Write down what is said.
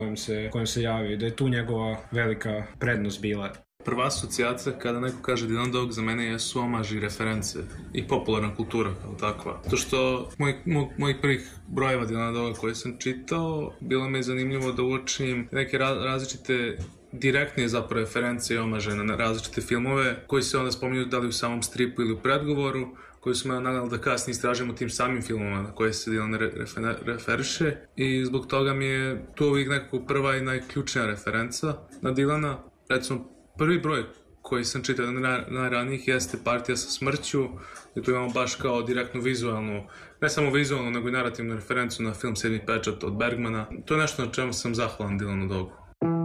kojem se javio, da je tu njegova velika prednost bila. Prva asocijacija kada neko kaže Dylan Dog za mene jesu omaži i reference i popularna kultura kao takva. To što mojih prvih brojeva Dylan Doga koje sam čitao, bilo mi je zanimljivo da uočim neke različite direktnije zapravo reference i omaže na različite filmove koji se onda spominju da li u samom stripu ili u predgovoru, koji su me nagnali da kasnije istražimo tim samim filmama na koje se Dylan referiše i zbog toga mi je tu uvijek nekako prva i najključnija referenca na Dylana. Recimo, prvi broj koji sam čitao najranijih jeste Partija sa smrću i tu imamo baš kao direktnu vizualnu, ne samo vizualnu nego i narativnu referencu na film Sedmi pečat od Bergmana. To je nešto na čemu sam zahvalan Dylanu Dogu.